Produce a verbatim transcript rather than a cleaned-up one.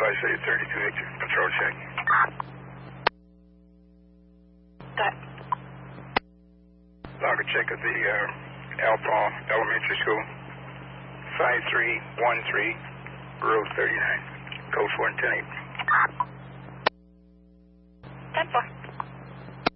Five City thirty-two Victor, control check. That. Logger check of the uh, Alpha Elementary School. Five three one three, road thirty-nine. Code four and ten eight.